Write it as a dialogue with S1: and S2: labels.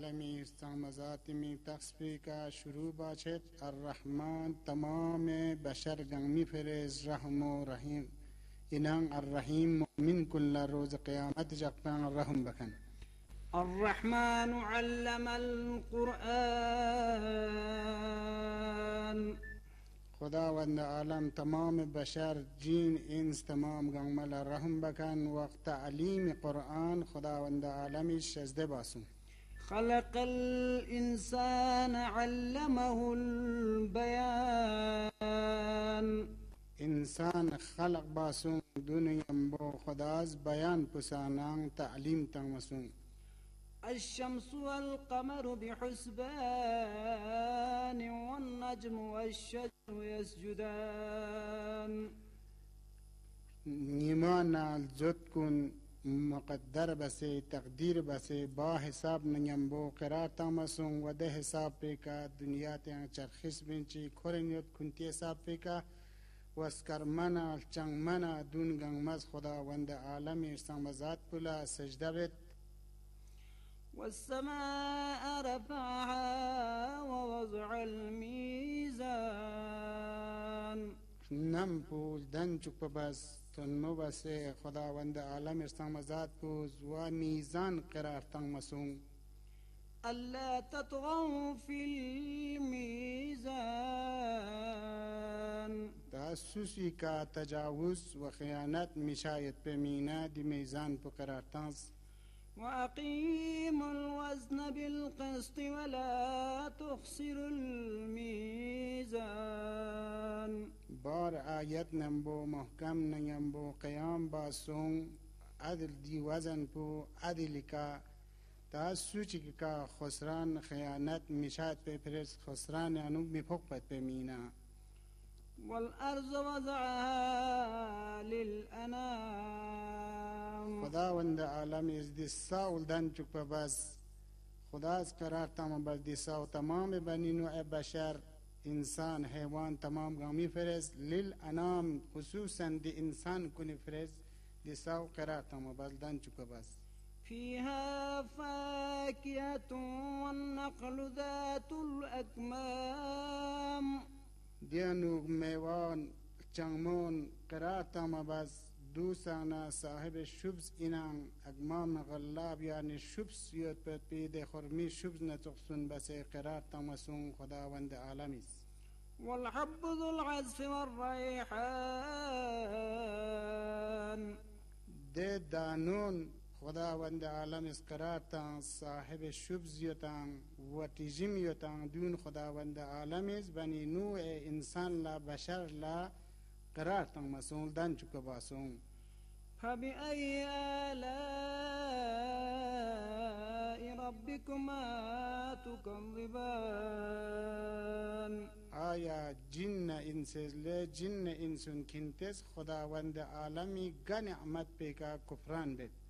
S1: عالمی استعمزات می تقصفی که شروع باشد الرحمن تمام بشر گنمی فرز رحم و رحیم اینان الرحیم مؤمن کل روز قیامت جقبان الرحم بکن.
S2: الرحمن علم القرآن
S1: خداوند عالم تمام بشر جین انس تمام گنمل رحم بکن وقت تعلیم قرآن خداوند عالمی شزده باسون.
S2: خلق الإنسان علمه البيان
S1: انسان خلق باسون دنیم با خداز بیان پسانان تعلیم تنمسون.
S2: الشمس والقمر بحسبان والنجم والشجر يسجدان
S1: نیمانا زد کن مقدر بسه تقدیر بسه با حساب نیم بو قرار تامسون و ده حساب پیکا دنیا تیان چرخیس بینچی کورنیت کنتی حساب پیکا واسکر منا چنگ منا دون گنگ خدا وند عالمی سامزات پلا سجده بید.
S2: والسماء رفعها ووضع الميزان
S1: نم پوز دن چک بس تنمو بس خداوند عالم ارسامزات پوز و میزان قرار تنمسون.
S2: ألا تطغوا في الميزان
S1: تأسسی کا تجاوز و خیانت مشایت پہ مینا دی میزان پہ قرار تنس.
S2: وأقيموا الوزن بالقسط ولا تخسروا الميزان
S1: بار آیت نمبو محکم نمبو قیام باسون عدل دی وزن پو عدل کا تاسوچی کا خسران خیانت مشایت پہ پرس خسران انو مفوق پت پہ مینا.
S2: والأرض وضعها للأنام
S1: خداوند عالم از دی ساول دن چک پا بس خداز قرار تمام بس دی ساو تمام بنی نوع بشر انسان حیوان تمام گامی فرز للانام خصوصا دی انسان کنی فرز دی ساو قرار تمام بس دن چک پا بس.
S2: فيها فاكهة والنخل ذات الأكمام
S1: دیانو میوان چنگمون قرار تمام بس دوسانا صاحب شبز اینان اگمام غلاب یعنی شبز یاد پت پید خرمی شبز نتقصن بس قرار تمسون خداوند عالمیس.
S2: والحب ذو العزف والريحان
S1: ده دانون خداوند عالمیس قرار تان صاحب شبز یتان و تیجیم یتان دون خداوند عالمیس بنی نوع انسان لا بشر لا قرار تمسون دن چک باسون.
S2: فبأي آلاء ربكما تكذبان
S1: آیا جن انسز لے جن انسن کنتس خداوند عالمی گا نعمت پہ کا کفران بید.